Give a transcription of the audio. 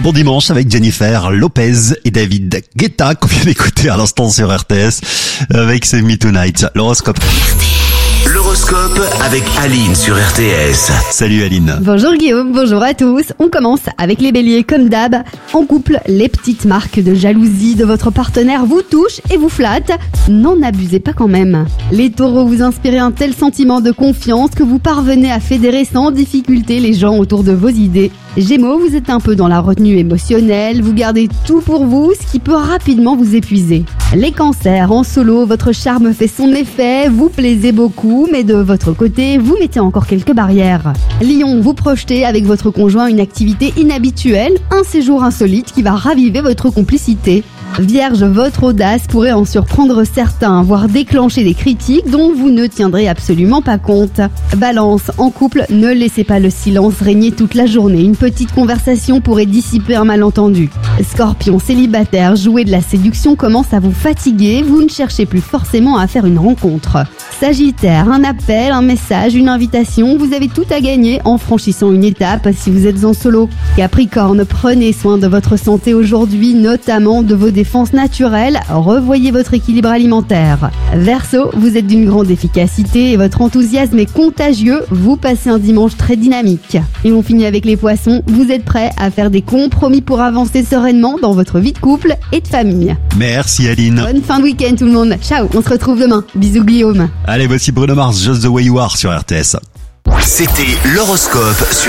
Bon dimanche avec Jennifer Lopez et David Guetta qu'on vient d'écouter à l'instant sur RTS avec Save Me Tonight. L'horoscope. L'horoscope avec Aline sur RTS. Salut Aline. Bonjour Guillaume, bonjour à tous. On commence avec les béliers comme d'hab. En couple, les petites marques de jalousie de votre partenaire vous touchent et vous flattent. N'en abusez pas quand même. Les taureaux, vous inspirez un tel sentiment de confiance que vous parvenez à fédérer sans difficulté les gens autour de vos idées. Gémeaux, vous êtes un peu dans la retenue émotionnelle, vous gardez tout pour vous, ce qui peut rapidement vous épuiser. Les cancers, en solo, votre charme fait son effet, vous plaisez beaucoup, mais de votre côté, vous mettez encore quelques barrières. Lion, vous projetez avec votre conjoint une activité inhabituelle, un séjour insolite qui va raviver votre complicité. Vierge, votre audace pourrait en surprendre certains, voire déclencher des critiques dont vous ne tiendrez absolument pas compte. Balance, en couple, ne laissez pas le silence régner toute la journée. Une petite conversation pourrait dissiper un malentendu. Scorpion, célibataire, jouer de la séduction commence à vous fatiguer, vous ne cherchez plus forcément à faire une rencontre. Sagittaire, un appel, un message, une invitation, vous avez tout à gagner en franchissant une étape si vous êtes en solo. Capricorne, prenez soin de votre santé aujourd'hui, notamment de vos défenses naturelles, revoyez votre équilibre alimentaire. Verseau, vous êtes d'une grande efficacité et votre enthousiasme est contagieux, vous passez un dimanche très dynamique. Et on finit avec les poissons, vous êtes prêts à faire des compromis pour avancer sereinement dans votre vie de couple et de famille. Merci Aline. Bonne fin de week-end tout le monde, ciao, on se retrouve demain, bisous Guillaume. Allez, voici Bruno Mars, Just the Way You Are sur RTS. C'était l'horoscope sur